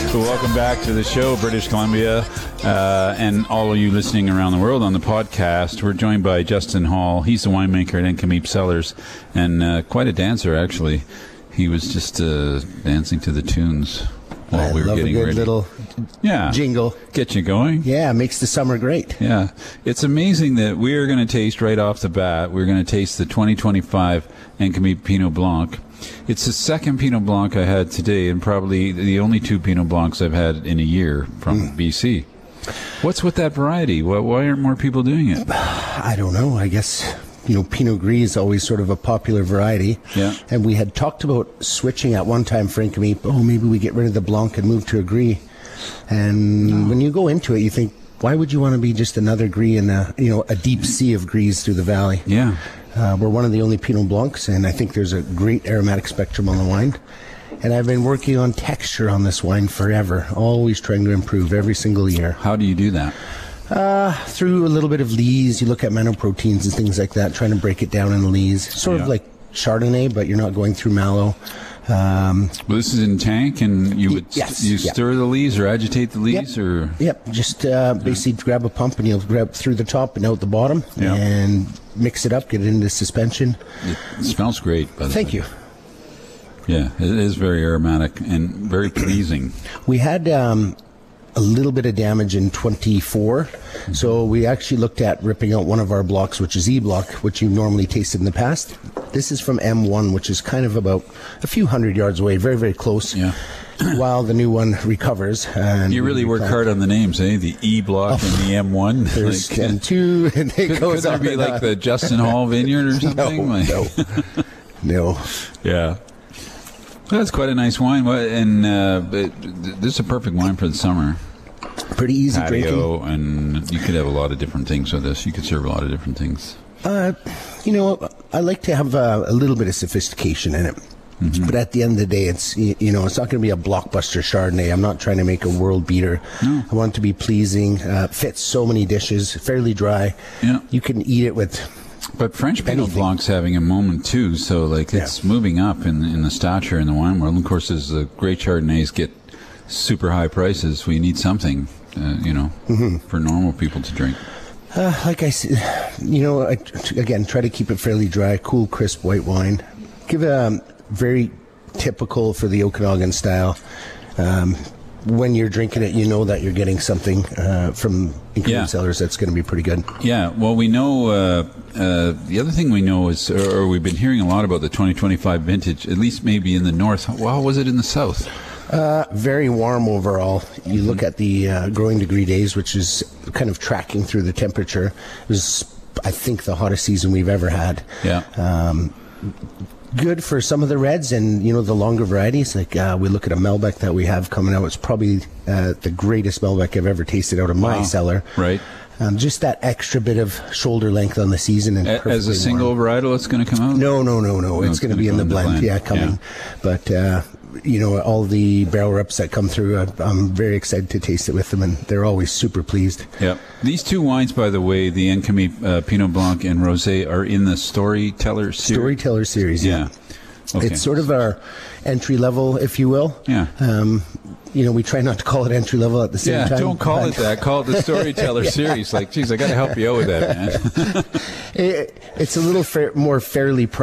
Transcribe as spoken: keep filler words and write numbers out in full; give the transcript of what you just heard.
Well, welcome back to the show, British Columbia, uh, and all of you listening around the world on the podcast. We're joined by Justin Hall. He's the winemaker at Encamip Cellars, and uh, quite a dancer, actually. He was just uh, dancing to the tunes while I we were love getting a good ready. little yeah. jingle. Get you going. Yeah, makes the summer great. Yeah. It's amazing that we are going to taste right off the bat. We're going to taste the twenty twenty-five Encamip Pinot Blanc. It's the second Pinot Blanc I had today, and probably the only two Pinot Blancs I've had in a year from mm. B C. What's with that variety? Why, why aren't more people doing it? I don't know. I guess, you know, Pinot Gris is always sort of a popular variety. Yeah. And we had talked about switching at one time for Encamip. Oh, maybe we get rid of the Blanc and move to a Gris. And no. when you go into it, you think, why would you want to be just another Gris in a, you know, a deep sea of Gris through the valley? Yeah. Uh, we're one of the only Pinot Blancs, and I think there's a great aromatic spectrum on the wine. And I've been working on texture on this wine forever, always trying to improve every single year. How do you do that? Uh, through a little bit of lees. You look at manoproteins and things like that, trying to break it down in the lees. Sort yeah. of like Chardonnay, but you're not going through mallow. Um, well, this is in tank, and you would yes, st- you yep. stir the lees or agitate the lees, yep. or yep, just uh, basically yeah. grab a pump and you'll grab through the top and out the bottom, yeah. and mix it up, get it into suspension. It smells great. By the Thank way. you. Yeah, it is very aromatic and very pleasing. We had um, a little bit of damage in twenty-four, mm-hmm. so we actually looked at ripping out one of our blocks, which is E block, which you've normally tasted in the past. This is from M one, which is kind of about a few hundred yards away, very, very close. Yeah. While the new one recovers. And you really work hard on the names, eh? The E block oh, and the M one. There's like, M two, and it could, goes could on. there be like on. The Justin Hall Vineyard or something? No, like, no, no. Yeah. Well, that's quite a nice wine, and uh, this is a perfect wine for the summer. Pretty easy Patio, drinking, and you could have a lot of different things with this. You could serve a lot of different things. Uh, you know, I like to have uh, a little bit of sophistication in it. Mm-hmm. But at the end of the day, it's you, you know, it's not going to be a blockbuster Chardonnay. I'm not trying to make a world beater. No. I want it to be pleasing. Uh, fits so many dishes. Fairly dry. Yeah. You can eat it with. But French Pinot Blanc's having a moment too, so like it's yeah. moving up in in the stature in the wine world. And of course, as the great Chardonnays get super high prices, we need something, uh, you know, mm-hmm. for normal people to drink. Uh, like I said, you know, I, again, try to keep it fairly dry, cool, crisp white wine. Give it a very typical for the Okanagan style. Um, when you're drinking it, you know that you're getting something uh, from Encamip yeah. Cellars that's going to be pretty good. Yeah, well, we know, uh, uh, the other thing we know is, or, or we've been hearing a lot about the twenty twenty-five vintage, at least maybe in the north. How was it in the south? Uh, very warm overall. You look at the uh, growing degree days, which is kind of tracking through the temperature. It was, I think, the hottest season we've ever had. Yeah. Um, good for some of the reds and, you know, the longer varieties. Like uh, we look at a Malbec that we have coming out. It's probably uh, the greatest Malbec I've ever tasted out of my wow. cellar. Right. Um, just that extra bit of shoulder length on the season. And a- as a single warm. varietal, it's going to come out? No, no, no, no. no it's, it's going to be in the blend. blend. Yeah, coming. Yeah. But, uh, you know, all the barrel reps that come through, I, I'm very excited to taste it with them, and they're always super pleased. Yeah. These two wines, by the way, the Encamip uh, Pinot Blanc and Rosé, are in the Storyteller series. Storyteller series, yeah. yeah. Okay. It's sort of our entry level, if you will. Yeah. Um, you know, we try not to call it entry level at the same yeah, time. Yeah, don't call it that. Call it the Storyteller yeah. series. Like, geez, I got to help you out with that, man. it, it's a little fa- more fairly priced.